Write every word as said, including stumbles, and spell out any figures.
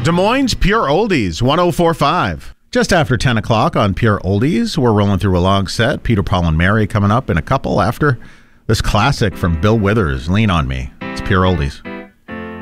Des Moines Pure Oldies, one oh four point five. Just after ten o'clock on Pure Oldies, we're rolling through a long set. Peter, Paul, and Mary coming up in a couple after this classic from Bill Withers, Lean on Me. It's Pure Oldies.